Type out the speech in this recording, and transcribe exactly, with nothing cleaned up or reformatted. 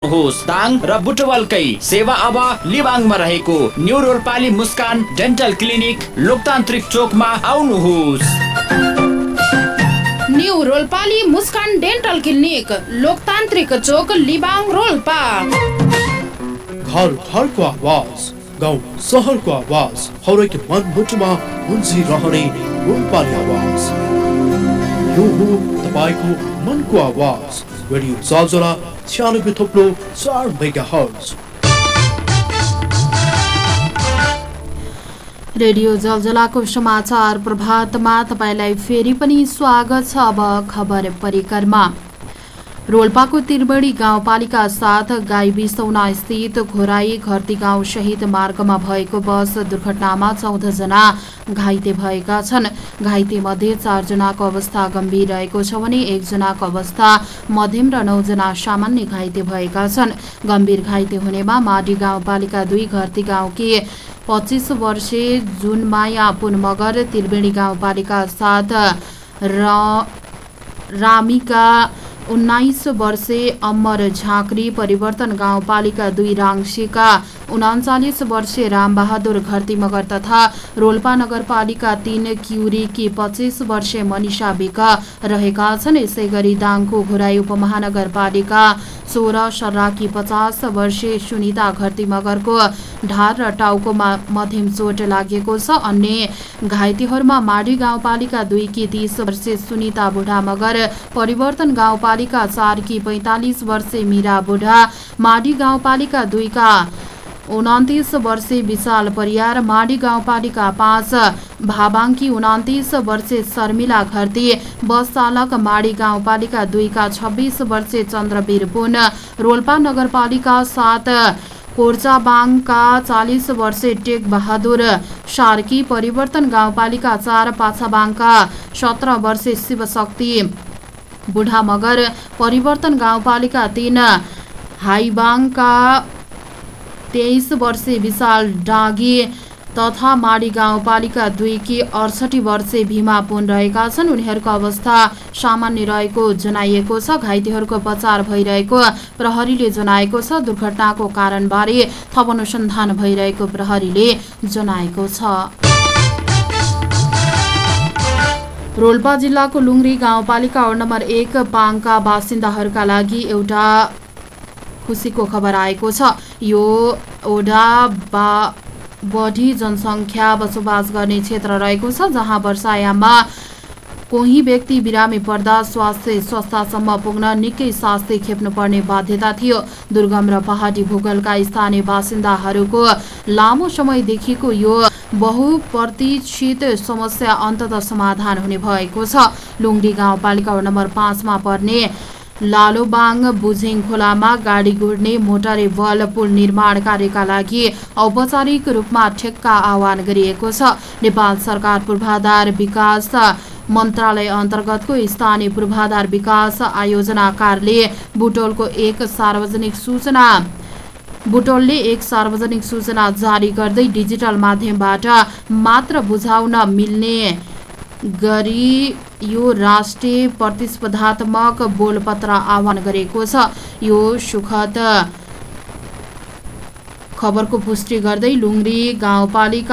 आउनुहोस्। दाङ र बुटवलकै सेवा अब लिबाङमा रहेको न्यू रोल्पाली मुस्कान डेन्टल क्लिनिक लोकतान्त्रिक चोकमा आउनुहोस्। न्यू रोल्पाली मुस्कान डेन्टल क्लिनिक लोकतान्त्रिक चोक लिबाङ रोल्पा। घर घरको आवाज, गाउँ सहरको आवाज, हरेक मनमुटुमा गुन्जिरहने रोल्पाली आवाज। यो हो तपाईँको मनको आवाज। रेडियो जलजला छ्यानब्बे थोप्लो चार मेगा हर्ज। रेडियो जलजलाको समाचार प्रभातमा तपाईँलाई फेरि पनि स्वागत छ। अब खबर परिक्रमा। रोल्पाको त्रिवेणी गाउँपालिका साथ गाई बिसौना स्थित घोराई घरती गाउँ सहित मार्गमा भएको बस दुर्घटनामा चौध जना घाइते भएका छन्। घाइते मध्ये चारजनाको अवस्था गम्भीर रहेको छ भने एकजनाको अवस्था मध्यम र नौजना सामान्य घाइते भएका छन्। गम्भीर घाइते हुनेमा माडी गाउँपालिका दुई घरती गाउँकी पच्चीस वर्षीय जुनमाया पुन मगर, त्रिवेणी गाउँपालिका साथ र रामिका उन्नाइस वर्षे अमर झाँक्री, परिवर्तन गाउँपालिका दुई राङ्सीका उनाचालिस वर्षीय रामबहादुर घरती मगर तथा रोल्पा नगरपालिका तीन क्युरीकी पच्चीस वर्षीय मनिषा विक रहेका छन्। यसै गरी दाङको घोराई उपमहानगरपालिका सोह्र सर्राकी पचास वर्षीय सुनिता घरती मगरको ढाड र टाउकोमा मध्यम चोट लागेको छ। अन्य घाइतेहरूमा माडी गाउँपालिका दुईकी तीस वर्षीय सुनिता बुढा मगर, परिवर्तन गाउँपालिका चार की पैंतालीस वर्षीय मीरा बुढा, माडी गाउँपालिका दुईका उन्तिस वर्षीय विशाल परियार, माडी गाउँपालिका पाँच भाबाङ्की उन्तिस वर्षीय शर्मिला घरती, बस चालक माडी गाउँपालिका दुईका छब्बीस वर्षीय चन्द्रवीर पुन, रोल्पा नगरपालिका सात कोर्चाबाङका चालीस वर्षीय टेक बहादुर सार्की, परिवर्तन गाउँपालिका चार पाछाबाङका सत्र वर्षीय शिवशक्ति बुढा मगर, परिवर्तन गाउँपालिका तीन हाइबाङका तेइस वर्षीय विशाल डाँगी तथा माडी गाउँपालिका दुईकी अडसठी वर्षीय भीमा पुन रहेका छन्। उनीहरूको अवस्था सामान्य रहेको जनाइएको छ। घाइतेहरूको उपचार भइरहेको प्रहरीले जनाएको छ। दुर्घटनाको कारणबारे थप अनुसन्धान भइरहेको प्रहरीले जनाएको छ। रोल्पा जिल्लाको लुङ्ग्री गाउँपालिका वडा नम्बर एक पाङका बासिन्दाहरूका लागि एउटा खुसीको खबर आएको छ। यो ओडा बा बढी जनसङ्ख्या बसोबास गर्ने क्षेत्र रहेको छ, जहाँ वर्षायाममा कोही व्यक्ति बिरामी पर्दा स्वास्थ्य संस्थासम्म पुग्न निकै शास्ति खेप्नुपर्ने बाध्यता थियो। दुर्गम र पहाडी भूगोलका स्थानीय बासिन्दाहरूको लामो समयदेखिको यो बहुप्रतीक्षित समस्या अन्ततः समाधान हुने भएको छ। लुङ्ग्री गाउँपालिका वडा नम्बर पाँचमा पर्ने लालोबाङ बुझेङ खोलामा गाडी गुड्ने मोटरे बल पुल निर्माण कार्यका लागि औपचारिक रूपमा ठेक्का आह्वान गरिएको छ। नेपाल सरकार पूर्वाधार विकास मन्त्रालय अन्तर्गतको स्थानीय पूर्वाधार विकास आयोजना कार्यालय बुटोलको एक सार्वजनिक सूचना बुटोलले एक सार्वजनिक सूचना जारी गर्दै डिजिटल माध्यमबाट मात्र बुझाउन मिल्ने गरी यो राष्ट्रिय प्रतिस्पर्धात्मक बोलपत्र आह्वान गरेको छ। यो सुखद खबरको पुष्टि गर्दै लुङ्ग्री गाउँपालिका